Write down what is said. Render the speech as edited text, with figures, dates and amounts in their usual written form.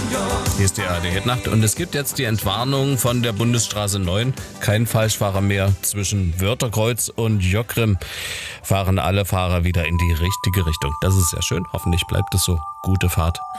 Hier ist die ARD-Nacht und es gibt jetzt die Entwarnung von der Bundesstraße 9. Kein Falschfahrer mehr. Zwischen Wörterkreuz und Jockrim fahren alle Fahrer wieder in die richtige Richtung. Das ist sehr schön. Hoffentlich bleibt es so. Gute Fahrt.